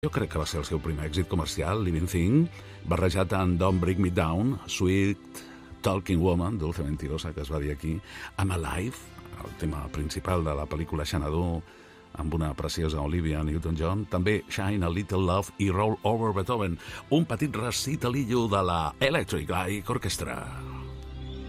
Jo crec que va ser el seu primer èxit comercial, Living Thing, barrejat amb Don't Break Me Down, Sweet Talking Woman, Dulce Mentirosa, que es va dir aquí, I'm Alive, el tema principal de la pel·lícula Xanadu, amb una preciosa Olivia Newton-John, també Shine a Little Love i Roll Over Beethoven, un petit recitalillo de la Electric Light Orchestra.